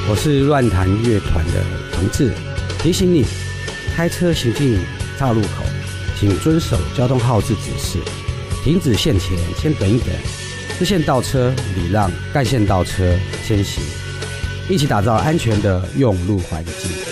我是乱弹乐团的同志，提醒你，开车行进岔路口，请遵守交通号志指示，停止线前先等一等，视线倒车礼让，干线倒车先行，一起打造安全的用路环境。